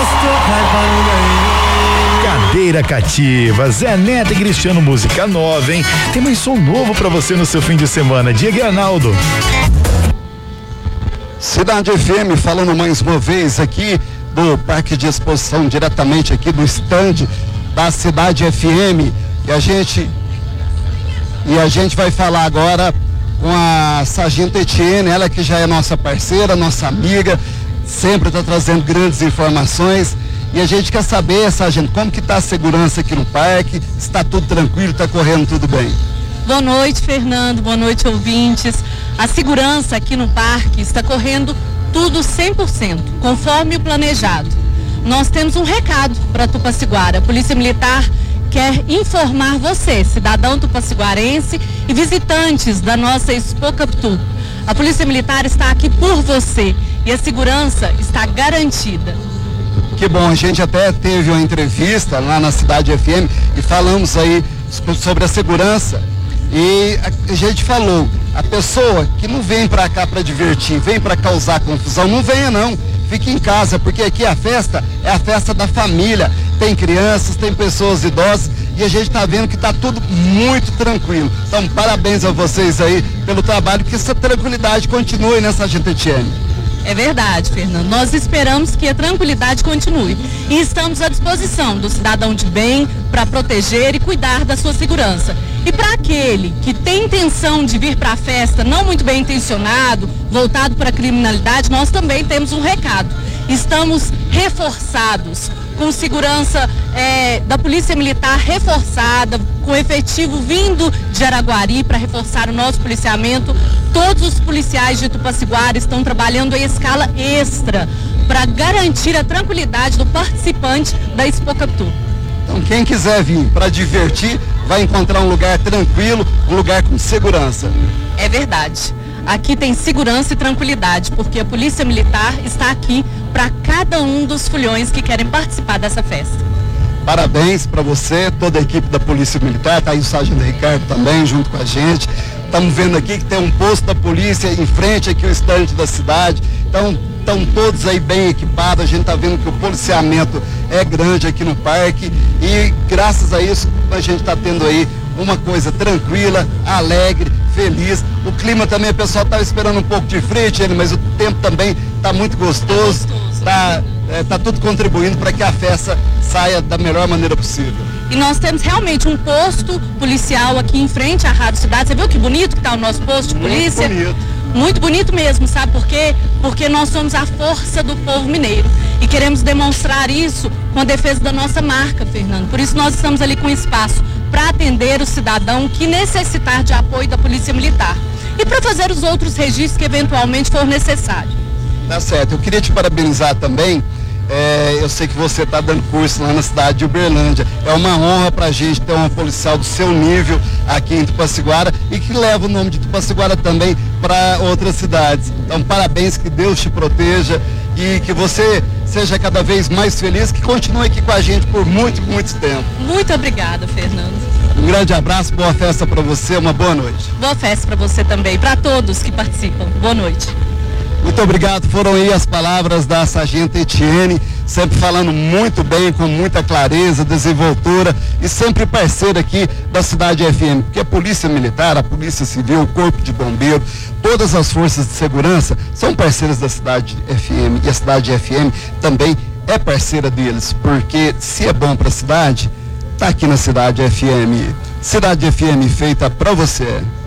Cadeira Cativa, Zé Neto e Cristiano, música nova, hein? Tem mais som novo pra você no seu fim de semana. Diego e Arnaldo. Cidade FM falando mais uma vez aqui do Parque de Exposição, diretamente aqui do estande da Cidade FM. E a gente vai falar agora com a Sargento Etienne, ela que já é nossa parceira, nossa amiga, sempre está trazendo grandes informações. E a gente quer saber, Sargento, como que está a segurança aqui no parque? Está tudo tranquilo, está correndo tudo bem? Boa noite, Fernando, boa noite, ouvintes. A segurança aqui no parque está correndo tudo 100%, conforme o planejado. Nós temos um recado para Tupaciguara. A Polícia Militar quer informar você, cidadão tupaciguarense e visitantes da nossa Expo Capitu. A Polícia Militar está aqui por você e a segurança está garantida. Que bom, a gente até teve uma entrevista lá na Cidade FM e falamos aí sobre a segurança e a gente falou, a pessoa que não vem para cá para divertir, vem para causar confusão, não venha não, fique em casa, porque aqui a festa é a festa da família, tem crianças, tem pessoas idosas e a gente está vendo que está tudo muito tranquilo. Então, parabéns a vocês aí pelo trabalho, que essa tranquilidade continue, né, Sargento Etienne? É verdade, Fernando. Nós esperamos que a tranquilidade continue e estamos à disposição do cidadão de bem para proteger e cuidar da sua segurança. E para aquele que tem intenção de vir para a festa não muito bem intencionado, voltado para a criminalidade, nós também temos um recado. Estamos reforçados, com segurança da Polícia Militar reforçada, com efetivo vindo de Araguari para reforçar o nosso policiamento. Todos os policiais de Tupaciguara estão trabalhando em escala extra para garantir a tranquilidade do participante da Expo Capitu. Então, quem quiser vir para divertir, vai encontrar um lugar tranquilo, um lugar com segurança. É verdade. Aqui tem segurança e tranquilidade, porque a Polícia Militar está aqui para cada um dos fulhões que querem participar dessa festa. Parabéns para você, toda a equipe da Polícia Militar, tá aí o Sargento Ricardo também, junto com a gente. Estamos vendo aqui que tem um posto da polícia em frente aqui ao estande da cidade. Então, estão todos aí bem equipados. A gente está vendo que o policiamento é grande aqui no parque e graças a isso a gente está tendo aí uma coisa tranquila, alegre, feliz. O clima também, o pessoal estava esperando um pouco de frio, mas o tempo também está muito gostoso. Tá tudo contribuindo para que a festa saia da melhor maneira possível. E nós temos realmente um posto policial aqui em frente à Rádio Cidade. Você viu que bonito que está o nosso posto de polícia? Muito bonito. Muito bonito mesmo, sabe por quê? Porque nós somos a força do povo mineiro e queremos demonstrar isso com a defesa da nossa marca, Fernando. Por isso nós estamos ali com espaço para atender o cidadão que necessitar de apoio da Polícia Militar e para fazer os outros registros que eventualmente for necessário. Tá certo, eu queria te parabenizar também. Eu sei que você está dando curso lá na cidade de Uberlândia. É uma honra para a gente ter um policial do seu nível aqui em Tupaciguara e que leva o nome de Tupaciguara também para outras cidades. Então, parabéns, que Deus te proteja e que você seja cada vez mais feliz, que continue aqui com a gente por muito, muito tempo. Muito obrigada, Fernando. Um grande abraço, boa festa para você, uma boa noite. Boa festa para você também, para todos que participam. Boa noite. Muito obrigado, foram aí as palavras da Sargento Etienne, sempre falando muito bem, com muita clareza, desenvoltura e sempre parceira aqui da Cidade FM, porque a Polícia Militar, a Polícia Civil, o Corpo de Bombeiro, todas as forças de segurança são parceiras da Cidade FM e a Cidade FM também é parceira deles, porque se é bom para a cidade, tá aqui na Cidade FM. Cidade FM feita para você.